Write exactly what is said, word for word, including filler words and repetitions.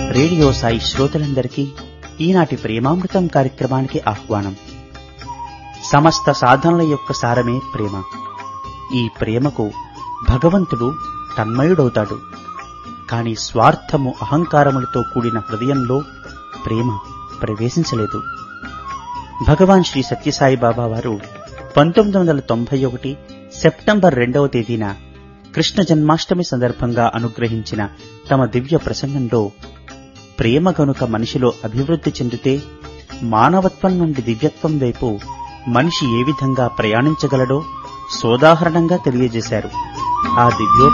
Radio Sai శ్రోతలందరికీ ఈనాటి ప్రేమామృతం కార్యక్రమానికి ఆహ్వానం. సమస్త సాధనల యొక్క సారమే ప్రేమ. ఈ ప్రేమకు భగవంతుడు తన్మయుడవుతాడు. కాని స్వార్థము అహంకారములతో కూడిన హృదయంలో ప్రేమ ప్రవేశించలేదు. భగవాన్ శ్రీ సత్యసాయి బాబా వారు పంతొమ్మిది వందల తొంభై ఒకటి సెప్టెంబర్ రెండవ తేదీన కృష్ణ జన్మాష్టమి సందర్భంగా అనుగ్రహించిన తమ దివ్య ప్రసంగంలో ప్రేమ గనుక మనిషిలో అభివృద్ధి చెందితే మానవత్వం నుండి దివ్యత్వం వైపు మనిషి ఏ విధంగా ప్రయాణించగలడో సోదాహరణంగా తెలియజేశారు. ఆ దివ్యో